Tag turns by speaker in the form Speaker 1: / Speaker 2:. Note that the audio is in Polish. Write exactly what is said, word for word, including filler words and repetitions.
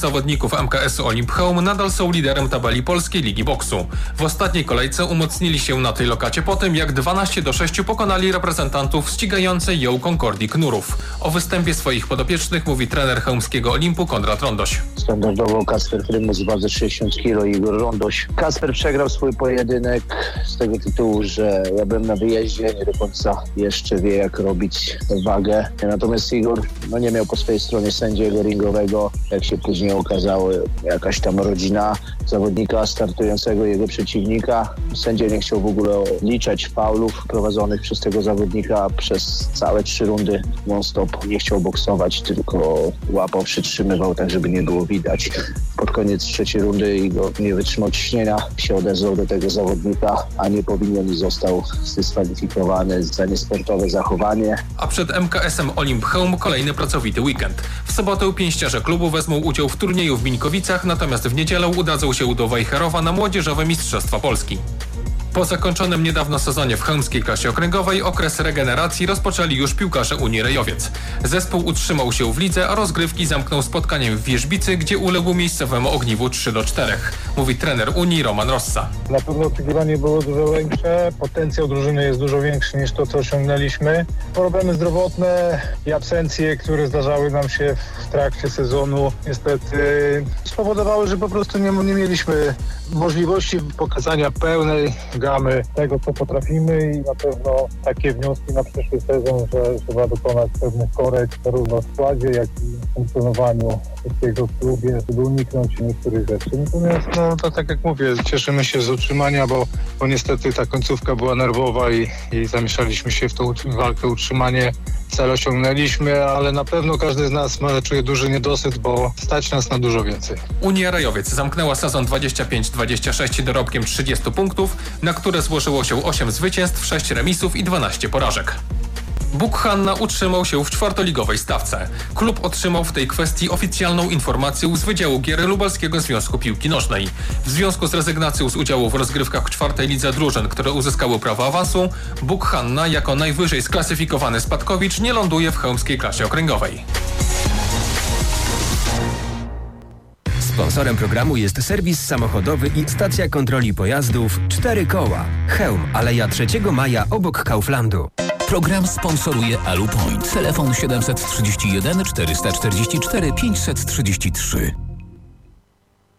Speaker 1: zawodników M K S Olimp-Chełm nadal są liderem tabeli Polskiej Ligi Boksu. W ostatniej kolejce umocnili się na tej lokacie po tym, jak dwanaście do sześciu pokonali reprezentantów ścigającej ją Concordii Knurów. O występie swoich podopiecznych mówi trener chełmskiego Olimpu Konrad Rondoś.
Speaker 2: Standardowo Kasper Prymus waży sześćdziesiąt kilo i Igor Rondoś. Kasper przegrał swój pojedynek z tego tytułu, że ja byłem na wyjeździe, nie do końca jeszcze wie, jak robić wagę. Natomiast Igor no, nie miał po swojej stronie sędziego ringowego. Jak się później okazało, jakaś tam rodzina zawodnika startującego, jego przeciwnika. Sędzia nie chciał w ogóle liczać faulów prowadzonych przez tego zawodnika przez całe trzy rundy non-stop. Nie chciał boksować, tylko łapał, przytrzymywał tak, żeby nie było widać. Pod koniec trzeciej rundy Igor nie wytrzymał ciśnienia, się odezwał do tego zawodnika, a nie powinien i został zdyskwalifikowany za niesportowe zachowanie.
Speaker 1: A przed M K S-em Olimp-Chełm kolejny pracowity weekend. W sobotę pięściarze klubu wezmą udział w turnieju w Mińkowicach, natomiast w niedzielę udadzą się do Wejherowa na młodzieżowe Mistrzostwa Polski. Po zakończonym niedawno sezonie w chełmskiej klasie okręgowej okres regeneracji rozpoczęli już piłkarze Unii Rejowiec. Zespół utrzymał się w lidze, a rozgrywki zamknął spotkaniem w Wierzbicy, gdzie uległ miejscowemu Ogniwu trzy do czterech. Mówi trener Unii Roman Rossa.
Speaker 3: Na pewno oczekiwanie było dużo większe, potencjał drużyny jest dużo większy niż to, co osiągnęliśmy. Problemy zdrowotne i absencje, które zdarzały nam się w trakcie sezonu, niestety spowodowały, że po prostu nie, nie mieliśmy możliwości pokazania pełnej gamy tego, co potrafimy i na pewno takie wnioski na przyszły sezon, że trzeba dokonać pewnych korekt zarówno w składzie, jak i w funkcjonowaniu wszystkiego w klubie, żeby uniknąć niektórych rzeczy. Natomiast no to tak jak mówię, cieszymy się z utrzymania, bo, bo niestety ta końcówka była nerwowa i, i zamieszaliśmy się w tą walkę o utrzymanie. Cel osiągnęliśmy, ale na pewno każdy z nas ma, czuje duży niedosyt, bo stać nas na dużo więcej.
Speaker 1: Unia Rejowiec zamknęła sezon dwadzieścia pięć dwadzieścia sześć dorobkiem trzydziestu punktów, na które złożyło się osiem zwycięstw, sześć remisów i dwanaście porażek. Buk Hanna utrzymał się w czwartoligowej stawce. Klub otrzymał w tej kwestii oficjalną informację z Wydziału Gier Lubelskiego Związku Piłki Nożnej. W związku z rezygnacją z udziału w rozgrywkach w czwartej lidze drużyn, które uzyskały prawo awansu, Buk Hanna jako najwyżej sklasyfikowany spadkowicz nie ląduje w chełmskiej klasie okręgowej.
Speaker 4: Sponsorem programu jest serwis samochodowy i stacja kontroli pojazdów cztery koła. Chełm, Aleja trzeciego maja obok Kauflandu.
Speaker 5: Program sponsoruje Alupoint. Telefon siedem trzy jeden cztery cztery cztery pięć trzy trzy.